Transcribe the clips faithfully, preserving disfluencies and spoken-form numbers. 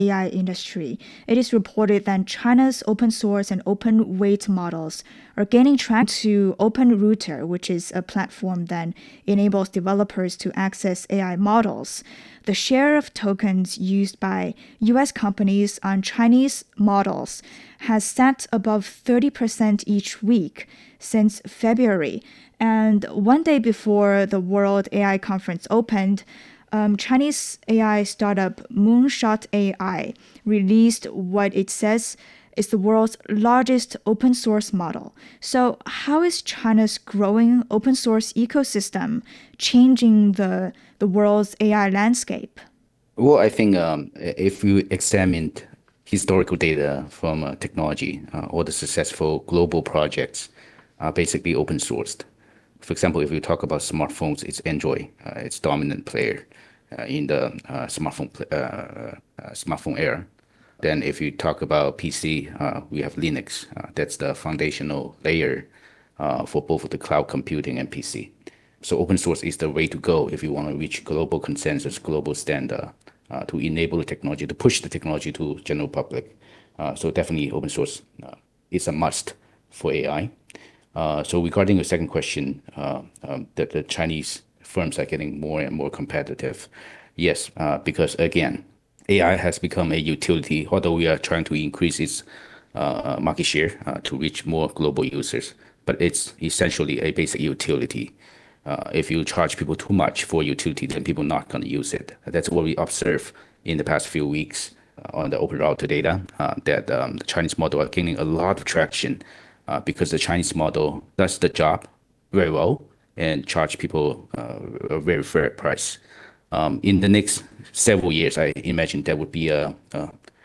A I industry. It is reported that China's open source and open weight models are gaining traction to OpenRouter, which is a platform that enables developers to access A I models. The share of tokens used by U S companies on Chinese models has sat above thirty percent each week since February. And one day before the World A I Conference opened, Um, Chinese A I startup Moonshot A I released what it says is the world's largest open source model. So how is China's growing open source ecosystem changing the, the world's A I landscape? Well, I think um, if you examine historical data from uh, technology, uh, all the successful global projects are basically open sourced. For example, if you talk about smartphones, it's Android, uh, it's dominant player uh, in the uh, smartphone uh, uh, smartphone era. Then if you talk about P C, uh, we have Linux. Uh, that's the foundational layer uh, for both the cloud computing and P C. So open source is the way to go if you want to reach global consensus, global standard uh, to enable the technology, to push the technology to general public. Uh, so definitely open source uh, is a must for A I. Uh, so regarding your second question, uh, um, that the Chinese firms are getting more and more competitive. Yes, uh, because again, A I has become a utility, although we are trying to increase its uh, market share uh, to reach more global users, but it's essentially a basic utility. Uh, if you charge people too much for utility, then people are not going to use it. That's what we observe in the past few weeks uh, on the OpenRouter data, uh, that um, the Chinese model are gaining a lot of traction Uh, because the Chinese model does the job very well and charge people uh, a very fair price. Um, in the next several years, I imagine there would be a, a,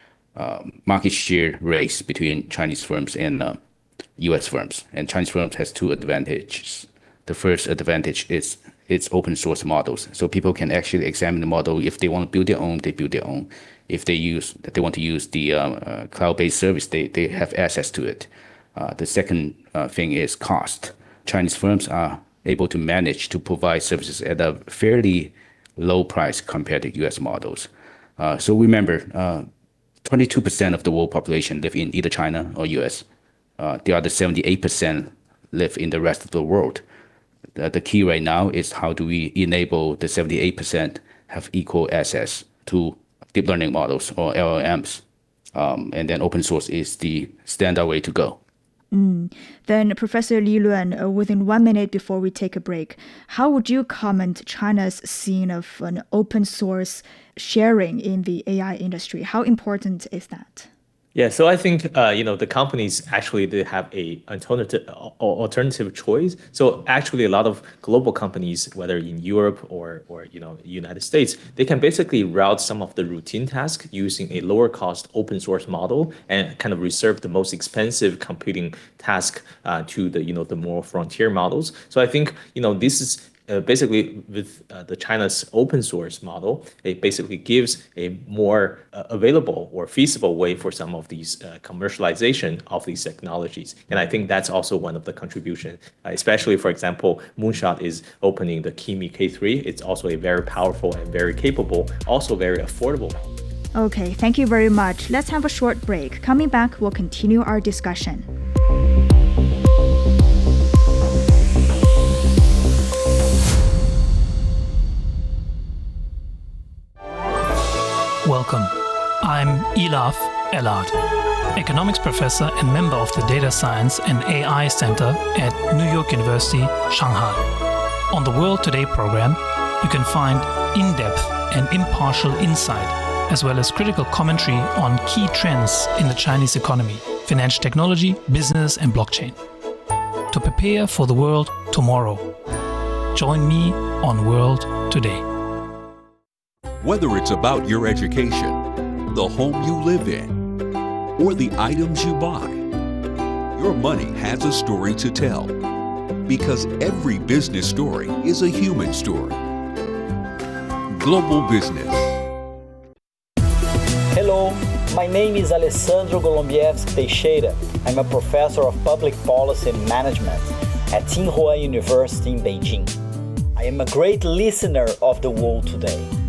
a market share race between Chinese firms and uh, U S firms. And Chinese firms has two advantages. The first advantage is it's open source models, so people can actually examine the model. If they want to build their own, they build their own. If they use, they want to use the uh, uh, cloud-based service, they they have access to it. Uh, the second uh, thing is cost. Chinese firms are able to manage to provide services at a fairly low price compared to U S models. Uh, so remember, uh, twenty-two percent of the world population live in either China or U S. Uh, the other seventy-eight percent live in the rest of the world. The, the key right now is how do we enable the seventy-eight percent have equal access to deep learning models or L L Ms. Um, and then open source is the standard way to go. Mm. Then, Professor Li Luan, uh, within one minute before we take a break, how would you comment China's scene of an open source sharing in the A I industry? How important is that? Yeah, so I think uh, you know the companies actually they have a alternative alternative choice. So actually, a lot of global companies, whether in Europe or or you know United States, they can basically route some of the routine tasks using a lower cost open source model and kind of reserve the most expensive computing task uh, to the you know the more frontier models. So I think you know this is. Uh, basically, with uh, the China's open source model, it basically gives a more uh, available or feasible way for some of these uh, commercialization of these technologies. And I think that's also one of the contributions, uh, especially, for example, Moonshot is opening the Kimi K three. It's also a very powerful and very capable, also very affordable. Okay, thank you very much. Let's have a short break. Coming back, we'll continue our discussion. Welcome. I'm Elaf Elad, economics professor and member of the Data Science and A I Center at New York University, Shanghai. On the World Today program, you can find in-depth and impartial insight, as well as critical commentary on key trends in the Chinese economy, financial technology, business, and blockchain. To prepare for the world tomorrow, join me on World Today. Whether it's about your education, the home you live in, or the items you buy, your money has a story to tell. Because every business story is a human story. Global Business. Hello, my name is Alessandro Golombieski Teixeira. I'm a professor of public policy and management at Tsinghua University in Beijing. I am a great listener of the World Today.